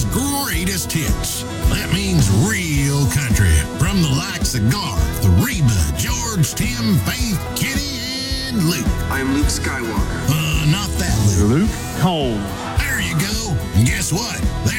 greatest hits. That means real country. From the likes of Garth, Reba, George, Tim, Faith, Kitty, and Luke. I am Luke Skywalker. Not that Luke. Luke Combs. There you go. And guess what?